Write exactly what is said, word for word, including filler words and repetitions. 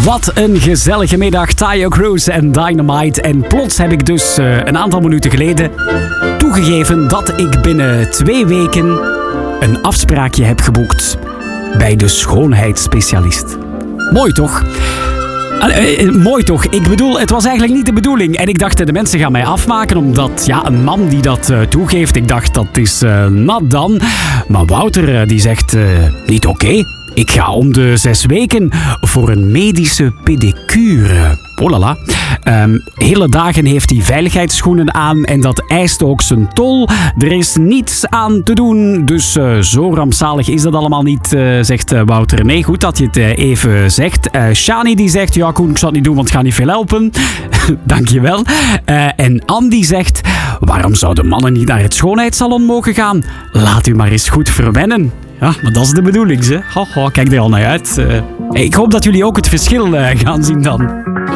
Wat een gezellige middag, Taio Cruz en Dynamite. En plots heb ik dus uh, een aantal minuten geleden toegegeven dat ik binnen twee weken een afspraakje heb geboekt bij de schoonheidsspecialist. Mooi toch? Uh, uh, mooi toch? Ik bedoel, het was eigenlijk niet de bedoeling. En ik dacht, de mensen gaan mij afmaken, omdat ja, een man die dat uh, toegeeft, ik dacht, dat is uh, nat dan. Maar Wouter, uh, die zegt, uh, niet oké. Okay. Ik ga om de zes weken voor een medische pedicure. Oh la la. Um, hele dagen heeft hij veiligheidsschoenen aan en dat eist ook zijn tol. Er is niets aan te doen, dus uh, zo rampzalig is dat allemaal niet, uh, zegt uh, Wouter. Nee, goed dat je het uh, even zegt. Uh, Shani die zegt, ja Koen, ik zal het niet doen, want het gaat niet veel helpen. Dankjewel. Uh, en Andy zegt, waarom zouden mannen niet naar het schoonheidssalon mogen gaan? Laat u maar eens goed verwennen. Ja, maar dat is de bedoeling, hè. Ho, ho, kijk er al naar uit. Uh, ik hoop dat jullie ook het verschil uh, gaan zien dan.